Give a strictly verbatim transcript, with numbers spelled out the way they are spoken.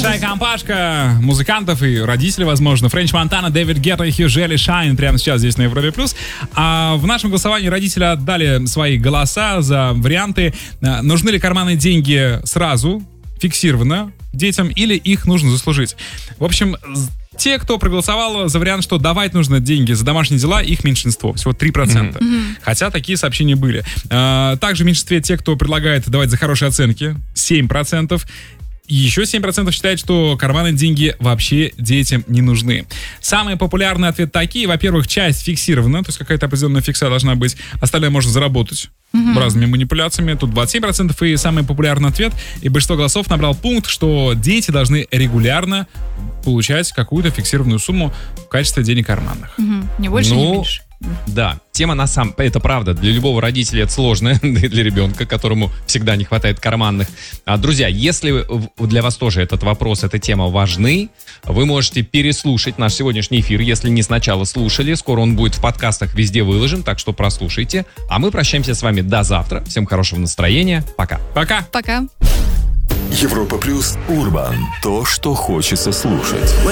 Большая компашка музыкантов и родителей, возможно. Френч Монтана, Дэвид Гетта и Хью Джелли Шайн прямо сейчас здесь на Европе плюс. А в нашем голосовании родители отдали свои голоса за варианты. Нужны ли карманные деньги сразу, фиксированно детям, или их нужно заслужить? В общем, те, кто проголосовал за вариант, что давать нужно деньги за домашние дела, их меньшинство, всего три процента. Mm-hmm. Хотя такие сообщения были. А, также в меньшинстве те, кто предлагает давать за хорошие оценки, семь процентов. И еще семь процентов считают, что карманные деньги вообще детям не нужны. Самые популярные ответы такие. Во-первых, часть фиксирована, то есть какая-то определенная фикса должна быть. Остальное можно заработать mm-hmm. разными манипуляциями. Тут двадцать семь процентов. И самый популярный ответ, и большинство голосов набрал пункт, что дети должны регулярно получать какую-то фиксированную сумму в качестве денег карманных. Mm-hmm. Не больше, ну, не меньше. Да, тема на самом... Это правда, для любого родителя это сложно, для ребенка, которому всегда не хватает карманных. А, друзья, если для вас тоже этот вопрос, эта тема важны, вы можете переслушать наш сегодняшний эфир, если не сначала слушали. Скоро он будет в подкастах везде выложен, так что прослушайте. А мы прощаемся с вами до завтра. Всем хорошего настроения. Пока. Пока. Пока. Европа плюс Урбан. То, что хочется слушать.